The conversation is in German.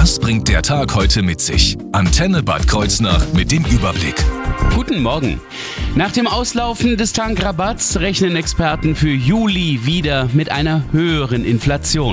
Was bringt der Tag heute mit sich? Antenne Bad Kreuznach mit dem Überblick. Guten Morgen. Nach dem Auslaufen des Tankrabatts rechnen Experten für Juli wieder mit einer höheren Inflation.